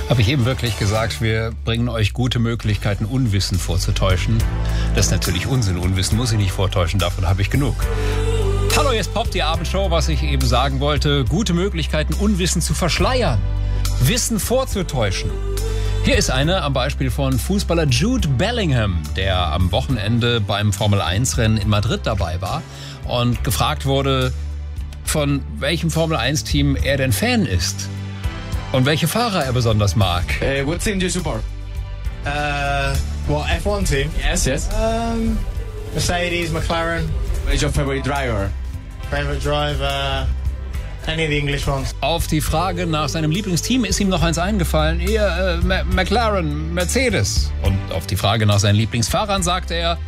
Habe ich eben wirklich gesagt, wir bringen euch gute Möglichkeiten, Unwissen vorzutäuschen? Das ist natürlich Unsinn. Unwissen muss ich nicht vortäuschen, davon habe ich genug. Hallo, jetzt poppt die Abendshow, was ich eben sagen wollte. Gute Möglichkeiten, Unwissen zu verschleiern, Wissen vorzutäuschen. Hier ist eine am Beispiel von Fußballer Jude Bellingham, der am Wochenende beim Formel-1-Rennen in Madrid dabei war und gefragt wurde, von welchem Formel-1-Team er denn Fan ist und welche Fahrer er besonders mag. What team do you support? F1 team? Yes. Mercedes, McLaren. What is your favorite driver? Favorite driver? Any of the English ones. Auf die Frage nach seinem Lieblingsteam ist ihm noch eins eingefallen. McLaren, Mercedes. Und auf die Frage nach seinen Lieblingsfahrern sagte er,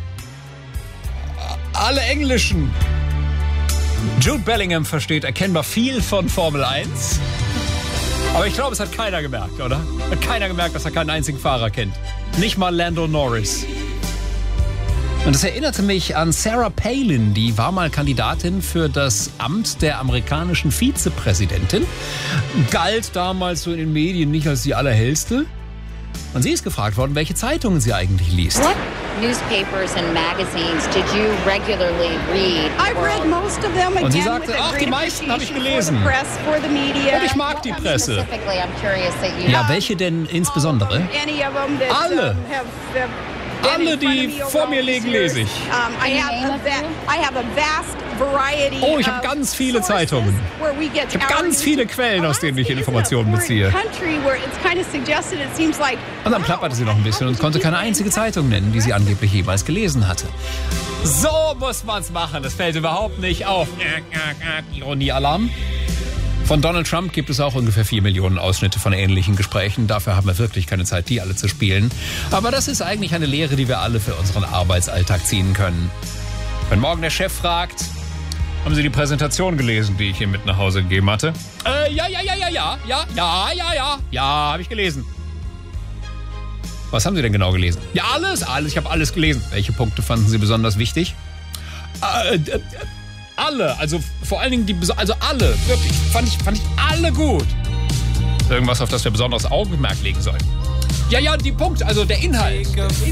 alle englischen. Jude Bellingham versteht erkennbar viel von Formel 1. Aber ich glaube, es hat keiner gemerkt, oder? Hat keiner gemerkt, dass er keinen einzigen Fahrer kennt. Nicht mal Lando Norris. Und das erinnerte mich an Sarah Palin, die war mal Kandidatin für das Amt der amerikanischen Vizepräsidentin. Galt damals so in den Medien nicht als die allerhellste. Und sie ist gefragt worden, welche Zeitungen sie eigentlich liest. What newspapers and magazines did you regularly read? I've read most of them. Und sie sagte, ach, die meisten habe ich gelesen. Und ich mag die Presse. Ja, welche denn insbesondere? Alle. Alle, die vor mir liegen, lese ich. Oh, ich habe ganz viele Zeitungen. Ich habe ganz viele Quellen, aus denen ich Informationen beziehe. Und dann plapperte sie noch ein bisschen und konnte keine einzige Zeitung nennen, die sie angeblich jemals gelesen hatte. So muss man's machen. Das fällt überhaupt nicht auf. Ironiealarm. Von Donald Trump gibt es auch ungefähr 4 Millionen Ausschnitte von ähnlichen Gesprächen. Dafür haben wir wirklich keine Zeit, die alle zu spielen. Aber das ist eigentlich eine Lehre, die wir alle für unseren Arbeitsalltag ziehen können. Wenn morgen der Chef fragt, haben Sie die Präsentation gelesen, die ich hier mit nach Hause gegeben hatte? Ja, habe ich gelesen. Was haben Sie denn genau gelesen? Ja, alles, ich habe alles gelesen. Welche Punkte fanden Sie besonders wichtig? Alle, also vor allen Dingen alle, wirklich, fand ich alle gut. Irgendwas, auf das wir besonderes Augenmerk legen sollen. Ja, die Punkte, also der Inhalt.